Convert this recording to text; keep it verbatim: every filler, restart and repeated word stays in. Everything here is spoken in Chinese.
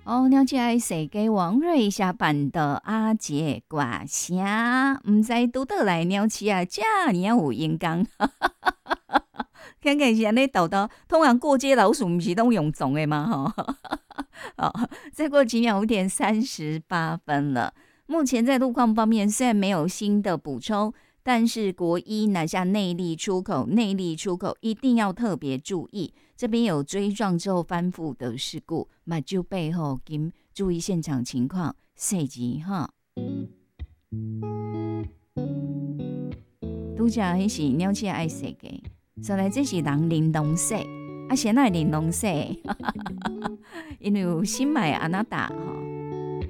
哦，了解谁给王瑞下班的阿姐挂声，唔知拄倒来鸟鼠啊，遮尔有阳光。看看是安尼豆豆，通常过街老鼠不是都用种的吗？哈，哦，再过几秒，五点三十八分了。目前在路况方面，虽然没有新的补充，但是国一南下内力出口，内力出口一定要特别注意。这边有追撞之后翻覆的事故，马就背后跟注意现场情况，细节哈。拄则迄是鸟鼠爱食嘅，所以这是人玲珑色，啊，先来玲珑色，因为有新买安那达哈，